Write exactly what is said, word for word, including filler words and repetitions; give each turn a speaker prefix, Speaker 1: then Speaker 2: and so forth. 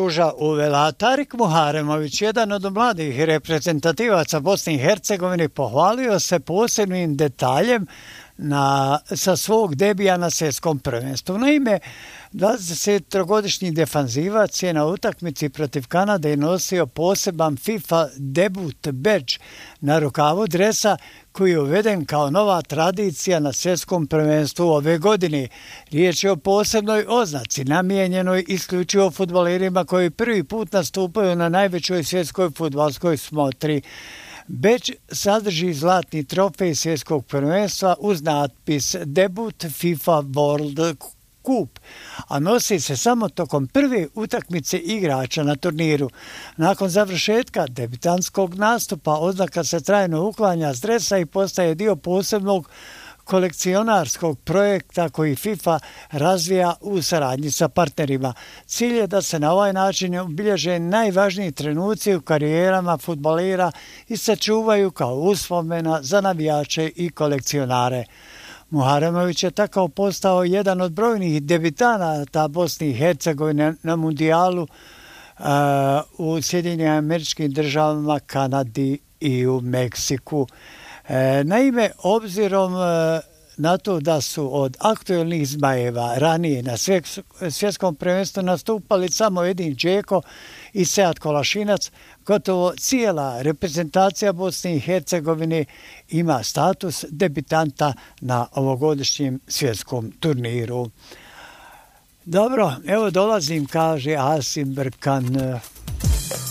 Speaker 1: ruža uvela. Tarik Muharemović, jedan od mladih reprezentativaca Bosne i Hercegovine, pohvalio se posebnim detaljem na, sa svog debija na svjetskom prvenstvu. Naime, dvadesettrogodišnji defanzivac je na utakmici protiv Kanade nosio poseban FIFA debut badge na rukavu dresa koji je uveden kao nova tradicija na svjetskom prvenstvu ove godine. Riječ je o posebnoj oznaci namijenjenoj isključivo fudbalerima koji prvi put nastupaju na najvećoj svjetskoj fudbalskoj smotri. Badge sadrži zlatni trofej svjetskog prvenstva uz natpis debut FIFA World Cup, a nosi se samo tokom prve utakmice igrača na turniru. Nakon završetka debitanskog nastupa oznaka se trajno uklanja s dresa i postaje dio posebnog kolekcionarskog projekta koji FIFA razvija u saradnji sa partnerima. Cilj je da se na ovaj način obilježe najvažniji trenuci u karijerama fudbalera i sačuvaju kao uspomena za navijače i kolekcionare. Muharemović je tako postao jedan od brojnih debitanata Bosne i Hercegovine na mundijalu uh, u Sjedinjenim Američkim Državama, Kanadi i u Meksiku. E, naime, obzirom e, na to da su od aktuelnih zmajeva ranije na svjetskom prvenstvu nastupali samo Edin Džeko i Sead Kolašinac, gotovo cijela reprezentacija Bosne i Hercegovine ima status debitanta na ovogodišnjem svjetskom turniru. Dobro, evo dolazim, kaže Asim Brkan.